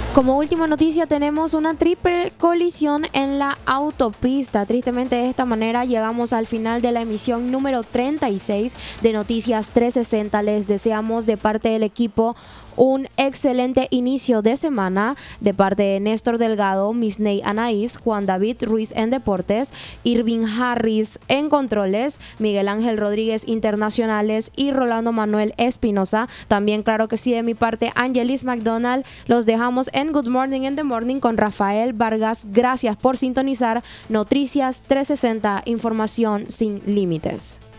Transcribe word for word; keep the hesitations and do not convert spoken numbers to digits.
Como última noticia tenemos una triple colisión en la autopista. Tristemente de esta manera llegamos al final de la emisión número treinta y seis de Noticias trescientos sesenta. Les deseamos de parte del equipo un excelente inicio de semana, de parte de Néstor Delgado, Misney Anaís, Juan David Ruiz en Deportes, Irving Harris en Controles, Miguel Ángel Rodríguez Internacionales y Rolando Manuel Espinosa. También, claro que sí, de mi parte, Angelis McDonald. Los dejamos en Good Morning in the Morning con Rafael Vargas. Gracias por sintonizar Noticias trescientos sesenta, información sin límites.